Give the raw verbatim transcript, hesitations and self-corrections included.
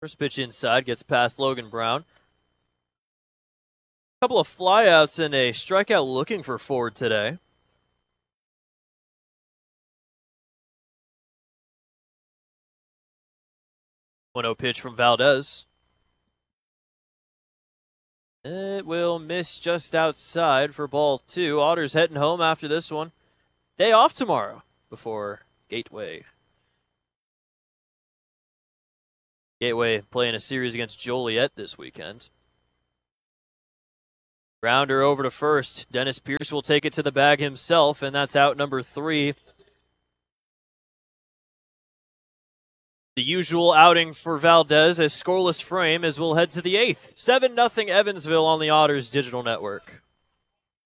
First pitch inside gets past Logan Brown. A couple of flyouts and a strikeout looking for Ford today. one oh pitch from Valdez. It will miss just outside for ball two. Otters heading home after this one. Day off tomorrow before Gateway. Gateway playing a series against Joliet this weekend. Grounder over to first. Dennis Pierce will take it to the bag himself, and that's out number three. The usual outing for Valdez, a scoreless frame, as we'll head to the eighth. seven nothing Evansville on the Otters Digital Network.